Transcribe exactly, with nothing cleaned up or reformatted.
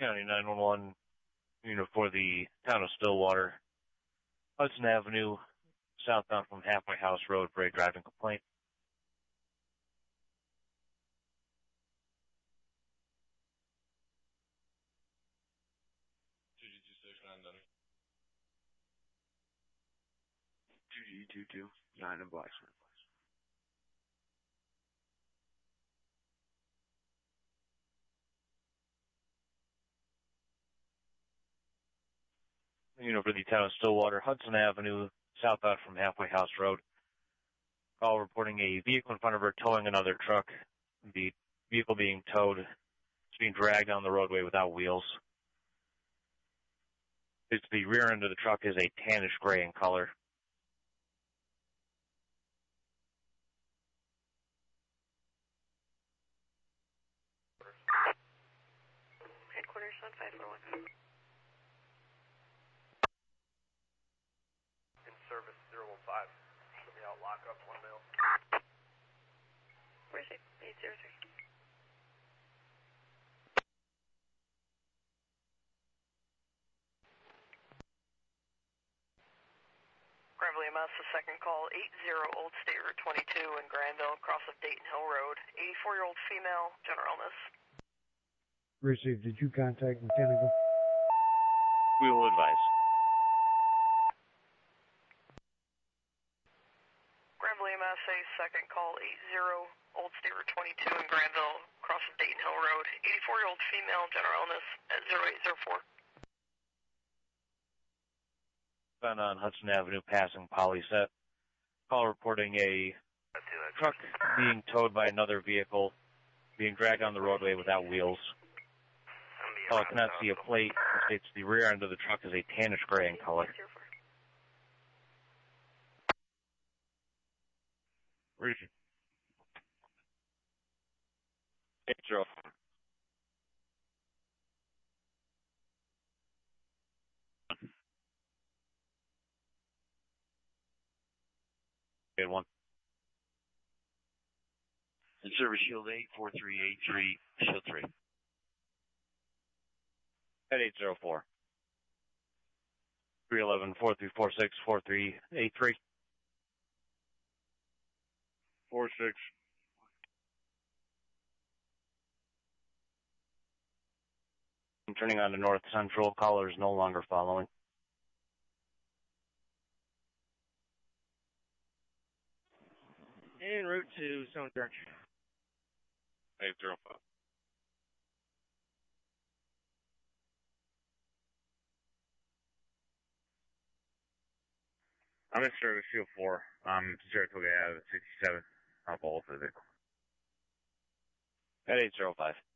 County nine one one, you know, for the town of Stillwater, Hudson Avenue, southbound from Halfway House Road for a driving complaint. two G two six nine Dunning. two G two two nine in Blacksburg. You know, for the town of Stillwater, Hudson Avenue, southbound from Halfway House Road. Call reporting a vehicle in front of her towing another truck. The vehicle being towed is being dragged on the roadway without wheels. It's the rear end of the truck is a tannish gray in color. Headquarters on five four one. In service zero one five. Let me out lock up one mil. Where's it? eight zero three. Granville E M S, the second call, eight zero Old State Route twenty-two in Granville, cross of Dayton Hill Road. eighty-four-year-old female, general illness. Received. Did you contact mechanical? We will advise. Granville E M S, a second call, eight zero Old State Route twenty-two in Granville, cross of Dayton Hill Road. eighty-four-year-old female, general illness at zero eight zero four. Found on Hudson Avenue, passing Polyset. Call reporting a truck being towed by another vehicle, being dragged on the roadway without wheels. Caller cannot see a plate. It states the rear end of the truck is a tannish gray in color. Region. eight zero four. Good one. In service Shield eight four three eight three, Shield three. At eight zero four. three eleven, four three four six, four three eight three. Four six. I'm turning on to North Central. Caller is no longer following. En route to Stone Church. eight zero five. I'm in service Shield four. I'm Saratoga Ave, sixty-seven. I'll follow for the vehicle. At eight zero five.